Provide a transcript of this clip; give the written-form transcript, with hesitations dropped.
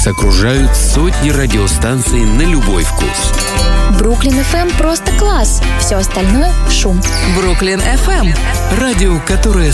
Вас окружают сотни радиостанций на любой вкус. Бруклин FM просто класс. Все остальное — шум. Бруклин FM. Радио, которое